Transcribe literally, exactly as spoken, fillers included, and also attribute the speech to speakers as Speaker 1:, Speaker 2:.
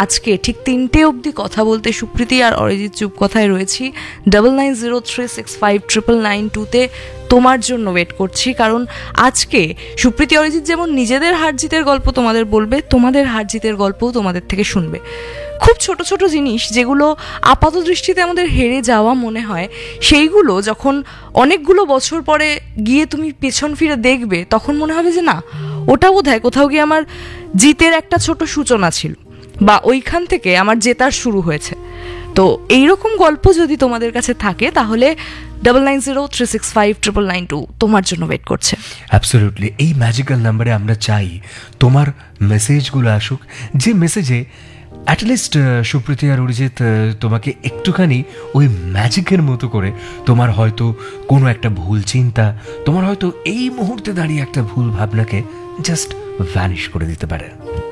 Speaker 1: আজকে ঠিক তিনটে অবধি কথা বলতে সুপ্রীতি আর অরিজিৎ চুপ কথায় রয়েছি। Double nine zero three six five triple nine টুতে তোমার জন্য ওয়েট করছি, কারণ আজকে সুপ্রীতি অরিজিৎ যেমন নিজেদের হার জিতের গল্প তোমাদের বলবে, তোমাদের হার জিতের গল্পও তোমাদের থেকে শুনবে। খুব ছোট ছোট জিনিস যেগুলো আপাত দৃষ্টিতে আমাদের হেরে যাওয়া মনে হয়, সেইগুলো যখন অনেকগুলো বছর পরে গিয়ে তুমি পেছন ফিরে দেখবে, তখন মনে হবে যে না, ওটা বোধহয় কোথাও গিয়ে আমার জিতের একটা ছোট সূচনা ছিল, বা ওইখান থেকে আমার জেতার শুরু হয়েছে। তো এইরকম গল্প যদি তোমাদের কাছে থাকে, তাহলে double nine zero three six five triple nine two তোমার জন্য ওয়েট করছে।
Speaker 2: অ্যাবসলিউটলি, এই ম্যাজিক্যাল নাম্বারে আমরা চাই তোমার মেসেজগুলো আসুক, যে মেসেজে অ্যাটলিস্ট সুপ্রীতি আর অরিজিৎ তোমাকে একটুখানি ওই ম্যাজিকের মতো করে, তোমার হয়তো কোনো একটা ভুল চিন্তা, তোমার হয়তো এই মুহূর্তে দাঁড়িয়ে একটা ভুল ভাবনাকে জাস্ট ভ্যানিশ করে দিতে পারে।